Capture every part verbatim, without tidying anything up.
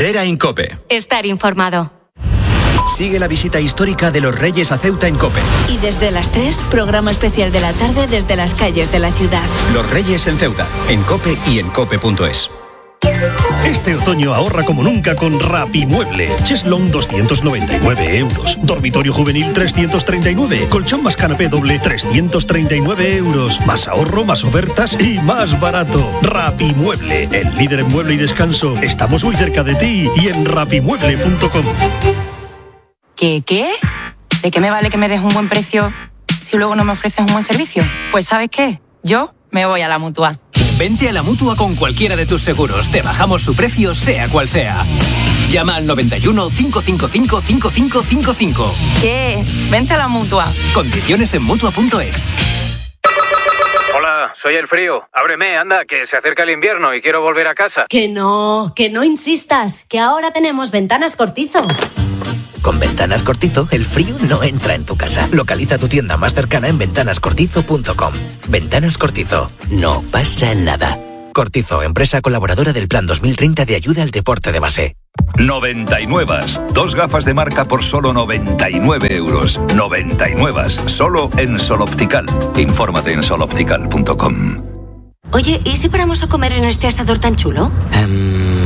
Herrera en COPE. Estar informado. Sigue la visita histórica de los Reyes a Ceuta en COPE. Y desde las tres, programa especial de la tarde desde las calles de la ciudad. Los Reyes en Ceuta, en COPE y en cope punto es. Este otoño ahorra como nunca con Rapimueble. Cheslong doscientos noventa y nueve euros. Dormitorio juvenil trescientos treinta y nueve. Colchón más canapé doble trescientos treinta y nueve euros. Más ahorro, más ofertas y más barato. Rapimueble, el líder en mueble y descanso. Estamos muy cerca de ti y en rapimueble punto com. ¿Qué qué? ¿De qué me vale que me des un buen precio si luego no me ofreces un buen servicio? Pues ¿sabes qué? Yo me voy a la Mutua. Vente a la Mutua con cualquiera de tus seguros. Te bajamos su precio, sea cual sea. Llama al noventa y uno, cinco cinco cinco, cinco cinco cinco cinco. ¿Qué? Vente a la Mutua. Condiciones en Mutua punto es. Hola, soy el frío. Ábreme, anda, que se acerca el invierno y quiero volver a casa. Que no, que no insistas, que ahora tenemos Ventanas Cortizo. Con Ventanas Cortizo, el frío no entra en tu casa. Localiza tu tienda más cercana en ventanas cortizo punto com. Ventanas Cortizo. No pasa nada. Cortizo, empresa colaboradora del Plan dos mil treinta de ayuda al deporte de base. noventa y nueve. Dos gafas de marca por solo noventa y nueve euros. noventa y nueve. Solo en Sol Optical. Infórmate en sol optical punto com. Oye, ¿y si paramos a comer en este asador tan chulo? Um...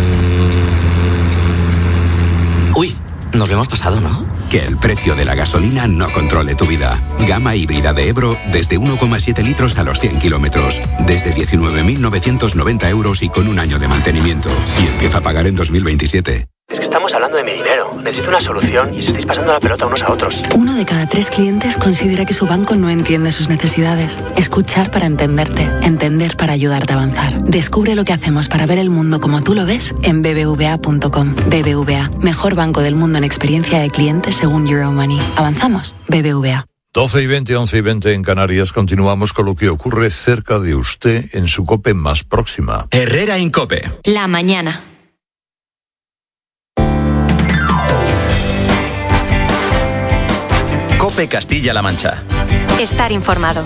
Uy. Nos lo hemos pasado, ¿no? Que el precio de la gasolina no controle tu vida. Gama híbrida de Ebro desde uno coma siete litros a los cien kilómetros. Desde diecinueve mil novecientos noventa euros y con un año de mantenimiento. Y empieza a pagar en dos mil veintisiete. Es que estamos hablando de mi dinero. Necesito una solución y os estáis pasando la pelota unos a otros. Uno de cada tres clientes considera que su banco no entiende sus necesidades. Escuchar para entenderte. Entender para ayudarte a avanzar. Descubre lo que hacemos para ver el mundo como tú lo ves en b b v a punto com. B B V A, mejor banco del mundo en experiencia de clientes según Euromoney. ¿Avanzamos? B B V A. doce y veinte, once y veinte en Canarias. Continuamos con lo que ocurre cerca de usted en su COPE más próxima. Herrera en COPE. La mañana. COPE Castilla-La Mancha. Estar informado.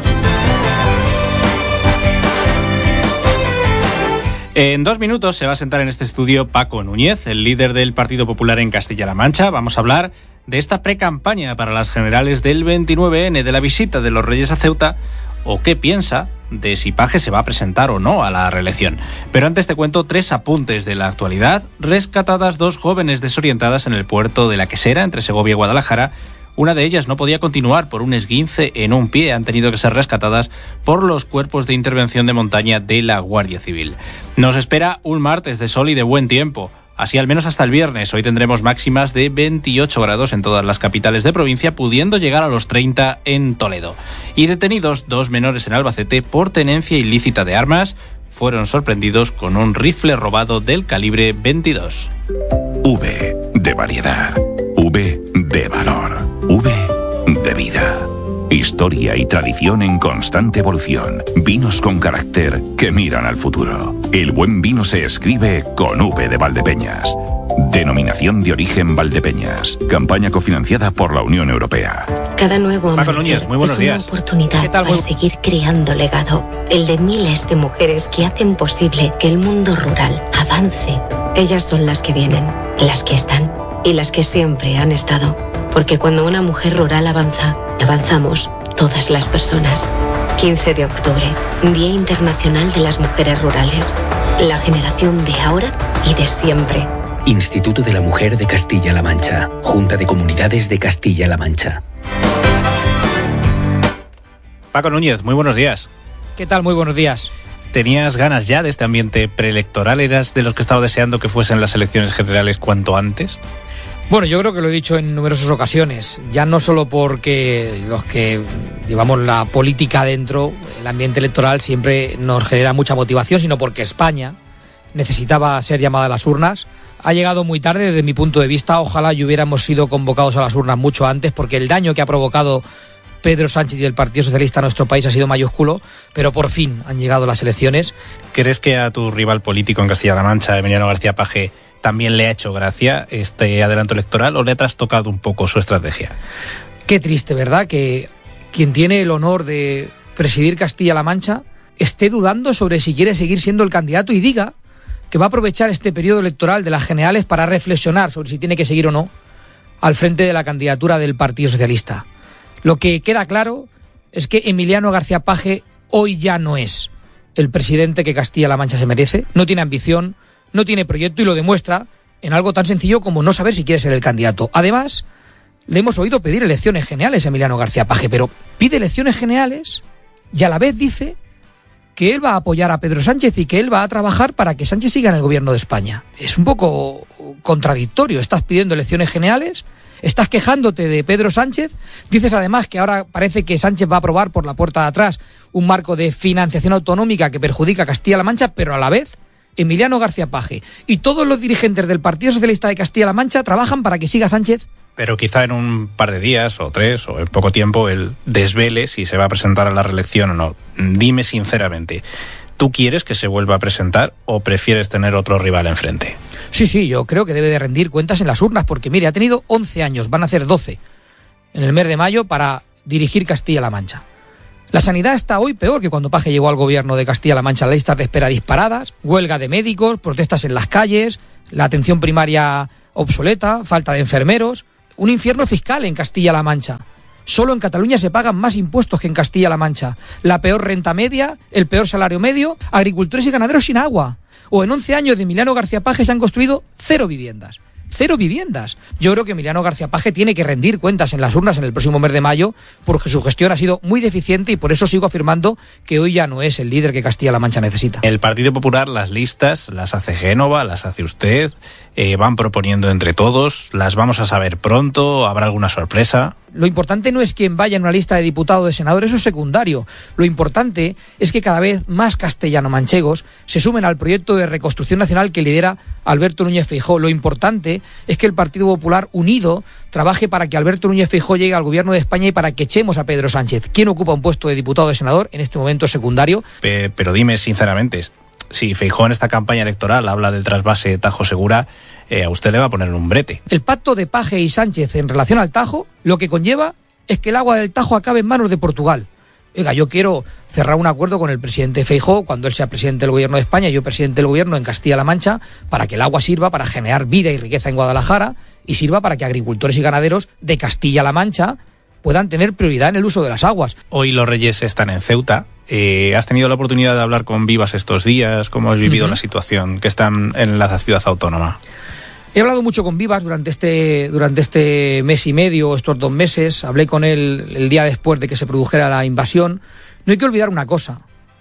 En dos minutos se va a sentar en este estudio Paco Núñez, el líder del Partido Popular en Castilla-La Mancha. Vamos a hablar de esta precampaña para las generales del veintinueve ene, de la visita de los Reyes a Ceuta, o qué piensa de si Paje se va a presentar o no a la reelección. Pero antes te cuento tres apuntes de la actualidad. Rescatadas dos jóvenes desorientadas en el puerto de La Quesera, entre Segovia y Guadalajara. Una de ellas no podía continuar por un esguince en un pie. Han tenido que ser rescatadas por los cuerpos de intervención de montaña de la Guardia Civil. Nos espera un martes de sol y de buen tiempo. Así al menos hasta el viernes. Hoy tendremos máximas de veintiocho grados en todas las capitales de provincia, pudiendo llegar a los treinta en Toledo. Y detenidos dos menores en Albacete por tenencia ilícita de armas. Fueron sorprendidos con un rifle robado del calibre veintidós. V de variedad. V de valor. V de vida. Historia y tradición en constante evolución. Vinos con carácter que miran al futuro. El buen vino se escribe con V de Valdepeñas. Denominación de origen Valdepeñas. Campaña cofinanciada por la Unión Europea. Cada nuevo amanecer Núñez, muy buenos es una días. oportunidad ¿Qué tal, para muy... seguir creando legado. El de miles de mujeres que hacen posible que el mundo rural avance. Ellas son las que vienen, las que están y las que siempre han estado. Porque cuando una mujer rural avanza, avanzamos todas las personas. quince de octubre, Día Internacional de las Mujeres Rurales. La generación de ahora y de siempre. Instituto de la Mujer de Castilla-La Mancha. Junta de Comunidades de Castilla-La Mancha. Paco Núñez, muy buenos días. ¿Qué tal? Muy buenos días. ¿Tenías ganas ya de este ambiente preelectoral? ¿Eras de los que estaba deseando que fuesen las elecciones generales cuanto antes? Bueno, yo creo que lo he dicho en numerosas ocasiones, ya no solo porque los que llevamos la política dentro, el ambiente electoral siempre nos genera mucha motivación, sino porque España necesitaba ser llamada a las urnas. Ha llegado muy tarde desde mi punto de vista, ojalá y hubiéramos sido convocados a las urnas mucho antes, porque el daño que ha provocado Pedro Sánchez y el Partido Socialista a nuestro país ha sido mayúsculo, pero por fin han llegado las elecciones. ¿Crees que a tu rival político en Castilla-La Mancha, Emiliano García Paje, también le ha hecho gracia este adelanto electoral o le ha trastocado un poco su estrategia? Qué triste, ¿verdad? Que quien tiene el honor de presidir Castilla-La Mancha esté dudando sobre si quiere seguir siendo el candidato y diga que va a aprovechar este periodo electoral de las generales para reflexionar sobre si tiene que seguir o no al frente de la candidatura del Partido Socialista. Lo que queda claro es que Emiliano García Paje hoy ya no es el presidente que Castilla-La Mancha se merece, no tiene ambición, no tiene proyecto y lo demuestra en algo tan sencillo como no saber si quiere ser el candidato. Además, le hemos oído pedir elecciones generales a Emiliano García Paje, pero pide elecciones generales y a la vez dice que él va a apoyar a Pedro Sánchez y que él va a trabajar para que Sánchez siga en el gobierno de España. Es un poco contradictorio. Estás pidiendo elecciones generales, estás quejándote de Pedro Sánchez, dices además que ahora parece que Sánchez va a aprobar por la puerta de atrás un marco de financiación autonómica que perjudica a Castilla-La Mancha, pero a la vez Emiliano García Paje y todos los dirigentes del Partido Socialista de Castilla-La Mancha trabajan para que siga Sánchez. Pero quizá en un par de días o tres o en poco tiempo él desvele si se va a presentar a la reelección o no. Dime sinceramente, ¿tú quieres que se vuelva a presentar o prefieres tener otro rival enfrente? Sí, sí, yo creo que debe de rendir cuentas en las urnas porque, mire, ha tenido once años, van a ser doce en el mes de mayo para dirigir Castilla-La Mancha. La sanidad está hoy peor que cuando Paje llegó al gobierno de Castilla-La Mancha. Las listas de espera disparadas, huelga de médicos, protestas en las calles, la atención primaria obsoleta, falta de enfermeros. Un infierno fiscal en Castilla-La Mancha. Solo en Cataluña se pagan más impuestos que en Castilla-La Mancha. La peor renta media, el peor salario medio, agricultores y ganaderos sin agua. O en once años de Emiliano García Paje se han construido cero viviendas. Cero viviendas. Yo creo que Emiliano García Paje tiene que rendir cuentas en las urnas en el próximo mes de mayo porque su gestión ha sido muy deficiente y por eso sigo afirmando que hoy ya no es el líder que Castilla-La Mancha necesita. El Partido Popular, las listas las hace Génova, las hace usted, eh, van proponiendo entre todos, las vamos a saber pronto, ¿habrá alguna sorpresa? Lo importante no es quién vaya en una lista de diputados o de senadores, eso es secundario. Lo importante es que cada vez más castellano-manchegos se sumen al proyecto de reconstrucción nacional que lidera Alberto Núñez Feijóo. Lo importante es que el Partido Popular unido trabaje para que Alberto Núñez Feijóo llegue al gobierno de España y para que echemos a Pedro Sánchez. ¿Quién ocupa un puesto de diputado o de senador? En este momento es secundario. Pe- pero dime sinceramente, si Feijóo en esta campaña electoral habla del trasvase Tajo Segura, eh, a usted le va a poner un brete. El pacto de Paje y Sánchez en relación al Tajo lo que conlleva es que el agua del Tajo acabe en manos de Portugal. Oiga, yo quiero cerrar un acuerdo con el presidente Feijóo cuando él sea presidente del gobierno de España y yo presidente del gobierno en Castilla-La Mancha para que el agua sirva para generar vida y riqueza en Guadalajara y sirva para que agricultores y ganaderos de Castilla-La Mancha puedan tener prioridad en el uso de las aguas. Hoy los Reyes están en Ceuta. Eh, ¿Has tenido la oportunidad de hablar con Vivas estos días? ¿Cómo has vivido uh-huh. la situación que están en la ciudad autónoma? He hablado mucho con Vivas durante este, durante este mes y medio, estos dos meses. Hablé con él el día después de que se produjera la invasión. No hay que olvidar una cosa.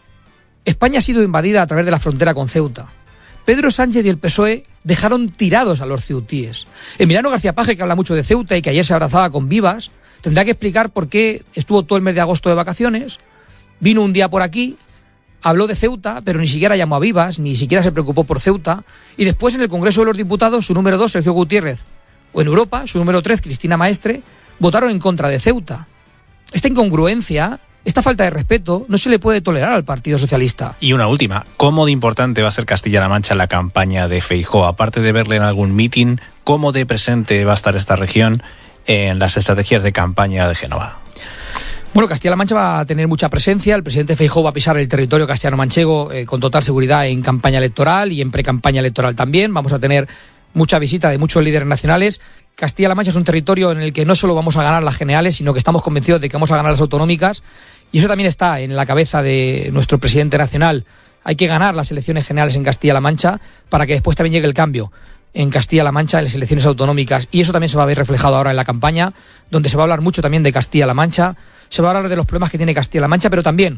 España ha sido invadida a través de la frontera con Ceuta. Pedro Sánchez y el P S O E dejaron tirados a los ceutíes. Emiliano García Paje, que habla mucho de Ceuta y que ayer se abrazaba con Vivas, tendrá que explicar por qué estuvo todo el mes de agosto de vacaciones, vino un día por aquí, habló de Ceuta, pero ni siquiera llamó a Vivas, ni siquiera se preocupó por Ceuta, y después en el Congreso de los Diputados, su número dos, Sergio Gutiérrez, o en Europa, su número tres, Cristina Maestre, votaron en contra de Ceuta. Esta incongruencia, esta falta de respeto, no se le puede tolerar al Partido Socialista. Y una última, ¿cómo de importante va a ser Castilla-La Mancha en la campaña de Feijóo? Aparte de verle en algún mitin, ¿cómo de presente va a estar esta región en las estrategias de campaña de Génova? Bueno, Castilla-La Mancha va a tener mucha presencia. El presidente Feijóo va a pisar el territorio castellano-manchego eh, con total seguridad en campaña electoral y en pre-campaña electoral también. Vamos a tener mucha visita de muchos líderes nacionales. Castilla-La Mancha es un territorio en el que no solo vamos a ganar las generales, sino que estamos convencidos de que vamos a ganar las autonómicas. Y eso también está en la cabeza de nuestro presidente nacional. Hay que ganar las elecciones generales en Castilla-La Mancha para que después también llegue el cambio en Castilla-La Mancha en las elecciones autonómicas. Y eso también se va a ver reflejado ahora en la campaña, donde se va a hablar mucho también de Castilla-La Mancha. Se va a hablar de los problemas que tiene Castilla-La Mancha, pero también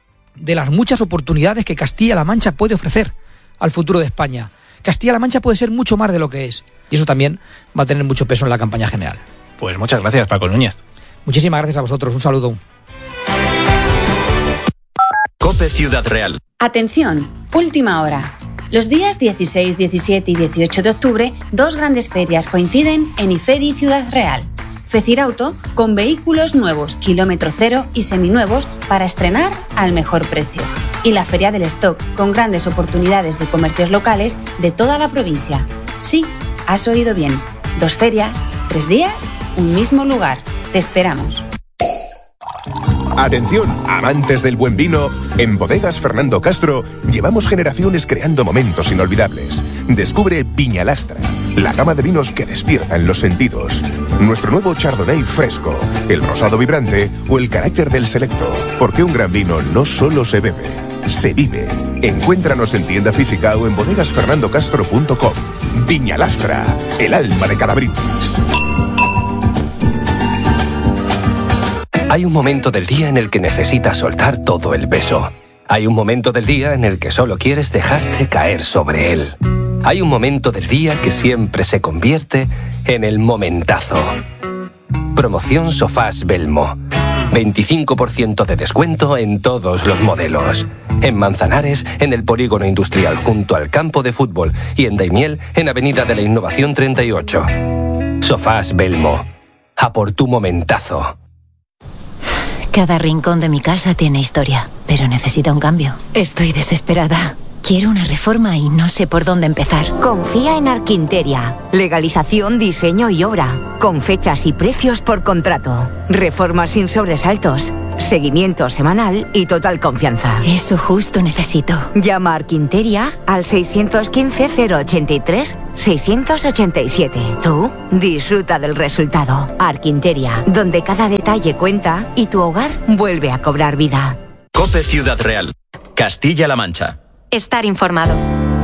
de las muchas oportunidades que Castilla-La Mancha puede ofrecer al futuro de España. Castilla-La Mancha puede ser mucho más de lo que es. Y eso también va a tener mucho peso en la campaña general. Pues muchas gracias, Paco Núñez. Muchísimas gracias a vosotros. Un saludo. COPE Ciudad Real. Atención, última hora. Los días dieciséis, diecisiete y dieciocho de octubre, dos grandes ferias coinciden en IFEDI Ciudad Real. Fecirauto, con vehículos nuevos, kilómetro cero y seminuevos para estrenar al mejor precio. Y la Feria del Stock, con grandes oportunidades de comercios locales de toda la provincia. Sí, has oído bien. Dos ferias, tres días, un mismo lugar. Te esperamos. Atención, amantes del buen vino, en Bodegas Fernando Castro llevamos generaciones creando momentos inolvidables. Descubre Viñalastra, la gama de vinos que despiertan los sentidos. Nuestro nuevo Chardonnay fresco, el rosado vibrante o el carácter del selecto. Porque un gran vino no solo se bebe, se vive. Encuéntranos en tienda física o en bodegas fernando castro punto com. Viñalastra, el alma de cada brindis. Hay un momento del día en el que necesitas soltar todo el peso. Hay un momento del día en el que solo quieres dejarte caer sobre él. Hay un momento del día que siempre se convierte en el momentazo. Promoción Sofás Belmo. veinticinco por ciento de descuento en todos los modelos. En Manzanares, en el Polígono Industrial junto al campo de fútbol, y en Daimiel, en Avenida de la Innovación treinta y ocho. Sofás Belmo. A por tu momentazo. Cada rincón de mi casa tiene historia, pero necesita un cambio. Estoy desesperada. Quiero una reforma y no sé por dónde empezar. Confía en Arquinteria. Legalización, diseño y obra. Con fechas y precios por contrato. Reformas sin sobresaltos. Seguimiento semanal y total confianza. Eso justo necesito. Llama a Arquinteria al seiscientos quince cero ochenta y tres seiscientos ochenta y siete. Tú disfruta del resultado. Arquinteria, donde cada detalle cuenta y tu hogar vuelve a cobrar vida. COPE Ciudad Real, Castilla-La Mancha. Estar informado.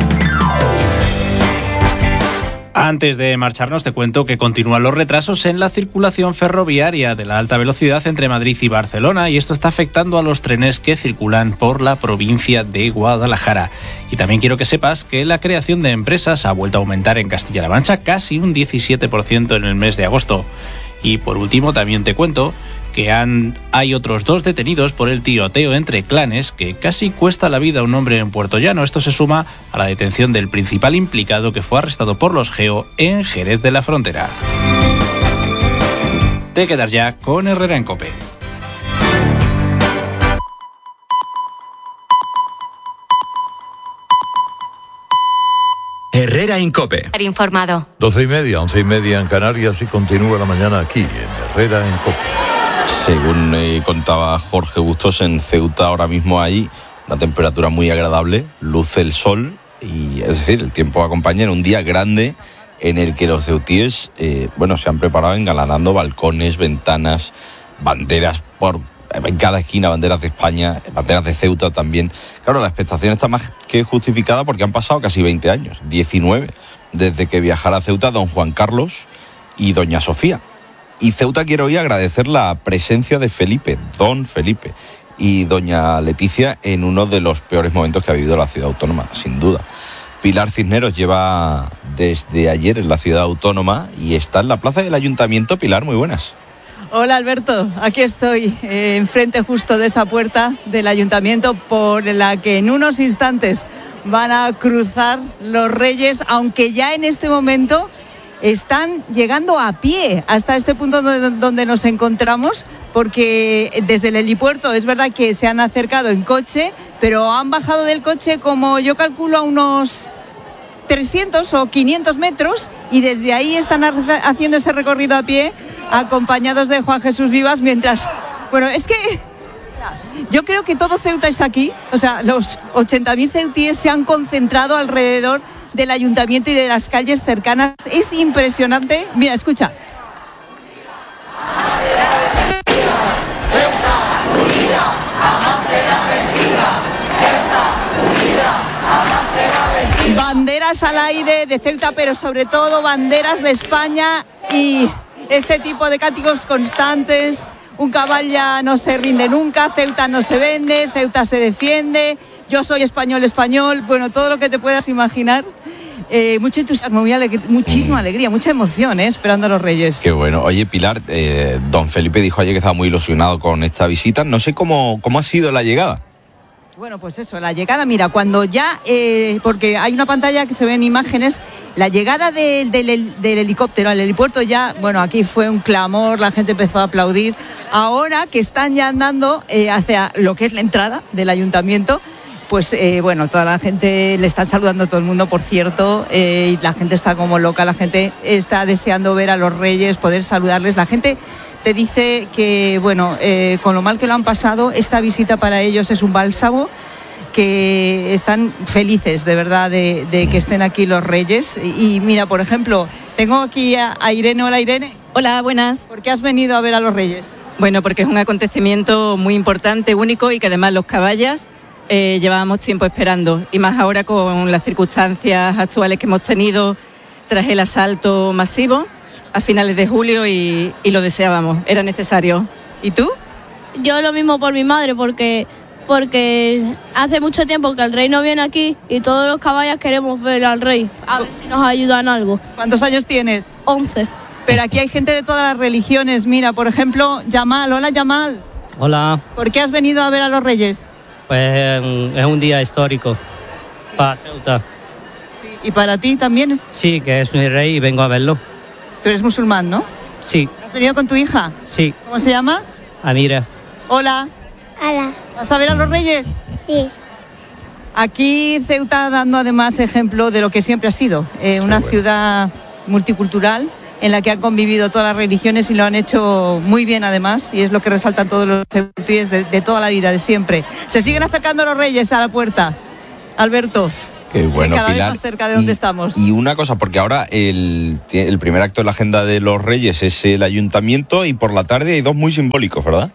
Antes de marcharnos te cuento que continúan los retrasos en la circulación ferroviaria de la alta velocidad entre Madrid y Barcelona, y esto está afectando a los trenes que circulan por la provincia de Guadalajara. Y también quiero que sepas que la creación de empresas ha vuelto a aumentar en Castilla-La Mancha casi un diecisiete por ciento en el mes de agosto. Y por último también te cuento que han, hay otros dos detenidos por el tiroteo entre clanes que casi cuesta la vida a un hombre en Puerto Llano. Esto se suma a la detención del principal implicado, que fue arrestado por los Geo en Jerez de la Frontera. Te quedas ya con Herrera en COPE. Herrera en COPE. Estar informado. Doce y media, once y media en Canarias, y continúa la mañana aquí en Herrera en COPE. Según eh, contaba Jorge Bustos, en Ceuta ahora mismo hay una temperatura muy agradable, luce el sol, y es decir, el tiempo acompaña en un día grande en el que los ceutíes eh, bueno, se han preparado engalanando balcones, ventanas, banderas por en cada esquina, banderas de España, banderas de Ceuta también. Claro, la expectación está más que justificada porque han pasado casi veinte años, diecinueve, desde que viajara a Ceuta don Juan Carlos y doña Sofía. Y Ceuta quiere hoy agradecer la presencia de Felipe, don Felipe, y doña Leticia en uno de los peores momentos que ha vivido la ciudad autónoma, sin duda. Pilar Cisneros lleva desde ayer en la ciudad autónoma y está en la plaza del Ayuntamiento. Pilar, muy buenas. Hola Alberto, aquí estoy, eh, enfrente justo de esa puerta del Ayuntamiento por la que en unos instantes van a cruzar los Reyes, aunque ya en este momento están llegando a pie hasta este punto donde, donde nos encontramos, porque desde el helipuerto es verdad que se han acercado en coche, pero han bajado del coche como yo calculo a unos trescientos o quinientos metros, y desde ahí están haciendo ese recorrido a pie acompañados de Juan Jesús Vivas, mientras, bueno, es que yo creo que todo Ceuta está aquí, o sea, los ochenta mil ceutíes se han concentrado alrededor del Ayuntamiento y de las calles cercanas. Es impresionante. Mira, escucha. Banderas al aire de Ceuta, pero sobre todo banderas de España y este tipo de cánticos constantes. Un cabal ya no se rinde nunca, Ceuta no se vende, Ceuta se defiende, yo soy español, español, bueno, todo lo que te puedas imaginar. Eh, mucho entusiasmo, muy alegría, muchísima mm. alegría, mucha emoción, ¿eh? Esperando a los Reyes. Qué bueno. Oye, Pilar, eh, don Felipe dijo ayer que estaba muy ilusionado con esta visita. No sé cómo, cómo ha sido la llegada. Bueno, pues eso, la llegada, mira, cuando ya, eh, porque hay una pantalla que se ven imágenes, la llegada de, de, de, del helicóptero al helipuerto ya, bueno, aquí fue un clamor, la gente empezó a aplaudir. Ahora que están ya andando eh, hacia lo que es la entrada del Ayuntamiento, pues eh, bueno, toda la gente le están saludando a todo el mundo, por cierto, eh, y la gente está como loca, la gente está deseando ver a los Reyes, poder saludarles, la gente te dice que, bueno, eh, con lo mal que lo han pasado, esta visita para ellos es un bálsamo, que están felices de verdad de, de que estén aquí los Reyes. Y, y mira, por ejemplo, tengo aquí a, a Irene. Hola, Irene. Hola, buenas. ¿Por qué has venido a ver a los Reyes? Bueno, porque es un acontecimiento muy importante, único, y que además los caballas eh, llevábamos tiempo esperando, y más ahora con las circunstancias actuales que hemos tenido tras el asalto masivo a finales de julio, y, y lo deseábamos, era necesario. ¿Y tú? Yo lo mismo por mi madre, porque porque hace mucho tiempo que el rey no viene aquí y todos los caballos queremos ver al rey, a ver si nos ayudan algo. ¿Cuántos años tienes? Once. Pero aquí hay gente de todas las religiones. Mira, por ejemplo, Yamal. Hola, Yamal. Hola. ¿Por qué has venido a ver a los Reyes? Pues es un día histórico para Ceuta. Sí. ¿Y para ti también? Sí, que es mi rey y vengo a verlo. Tú eres musulmán, ¿no? Sí. ¿Has venido con tu hija? Sí. ¿Cómo se llama? Amira. Hola. Hola. ¿Vas a ver a los Reyes? Sí. Aquí Ceuta dando además ejemplo de lo que siempre ha sido, eh, una bueno. ciudad multicultural en la que han convivido todas las religiones y lo han hecho muy bien además, y es lo que resaltan todos los ceutíes de, de toda la vida, de siempre. Se siguen acercando los Reyes a la puerta. Alberto. Qué bueno, cada Pilar. vez más cerca de donde y, estamos. Y una cosa, porque ahora el, el primer acto de la agenda de los Reyes es el ayuntamiento, y por la tarde hay dos muy simbólicos, ¿verdad?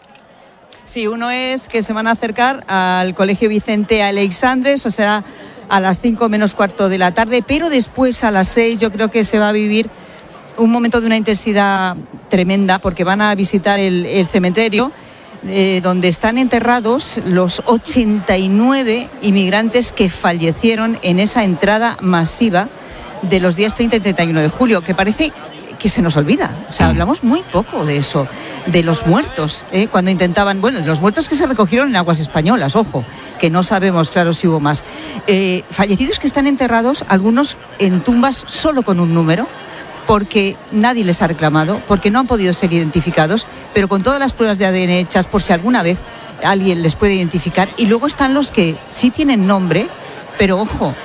Sí, uno es que se van a acercar al Colegio Vicente Aleixandres, o sea, a las cinco menos cuarto de la tarde, pero después a las seis yo creo que se va a vivir un momento de una intensidad tremenda, porque van a visitar el, el cementerio eh, donde están enterrados los ochenta y nueve inmigrantes que fallecieron en esa entrada masiva de los días treinta y treinta y uno de julio, que parece que se nos olvida. O sea, hablamos muy poco de eso, de los muertos, ¿eh? Cuando intentaban, bueno, de los muertos que se recogieron en aguas españolas, ojo, que no sabemos, claro, si hubo más. Eh, fallecidos que están enterrados, algunos en tumbas solo con un número, porque nadie les ha reclamado, porque no han podido ser identificados, pero con todas las pruebas de A D N hechas por si alguna vez alguien les puede identificar. Y luego están los que sí tienen nombre, pero ojo,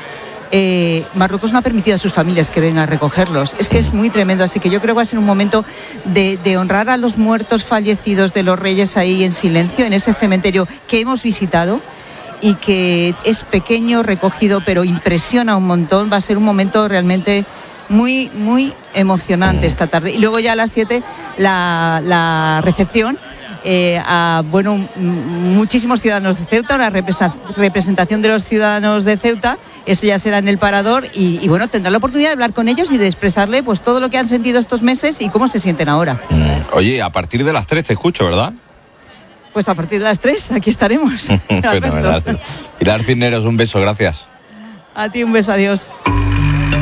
Eh, Marruecos no ha permitido a sus familias que vengan a recogerlos. Es que es muy tremendo, así que yo creo que va a ser un momento de, de honrar a los muertos fallecidos de los Reyes ahí en silencio, en ese cementerio que hemos visitado y que es pequeño, recogido, pero impresiona un montón. Va a ser un momento realmente muy, muy emocionante esta tarde. Y luego ya a las siete la, la recepción Eh, a bueno muchísimos ciudadanos de Ceuta, una representación de los ciudadanos de Ceuta, eso ya será en el Parador, y, y bueno, tendrá la oportunidad de hablar con ellos y de expresarle pues todo lo que han sentido estos meses y cómo se sienten ahora. Mm, oye, a partir de las tres te escucho, ¿verdad? Pues a partir de las tres aquí estaremos. Fenomenal. Pilar Cisneros, un beso, gracias. A ti un beso, adiós.